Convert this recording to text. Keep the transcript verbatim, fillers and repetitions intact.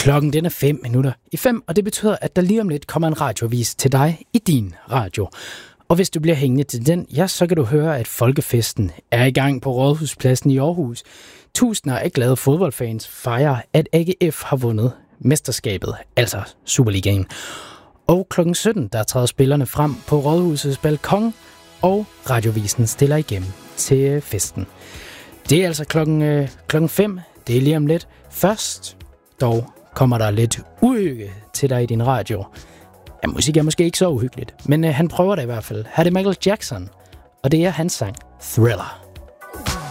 Klokken den er fem minutter i fem, og det betyder, at der lige om lidt kommer en radiovis til dig i din radio. Og hvis du bliver hængende til den, ja, så kan du høre, at Folkefesten er i gang på Rådhuspladsen i Aarhus. Tusinder af glade fodboldfans fejrer, at A G F har vundet mesterskabet, altså Superligaen. Og klokken sytten, der træder spillerne frem på Rådhusets balkon, og radiovisen stiller igennem til festen. Det er altså klokken, øh, klokken fem, det er lige om lidt. Først dog kommer der lidt uhygge til dig i din radio. Ja, musik er måske ikke så uhyggeligt, men øh, han prøver det i hvert fald. Her er det Michael Jackson, og det er hans sang Thriller.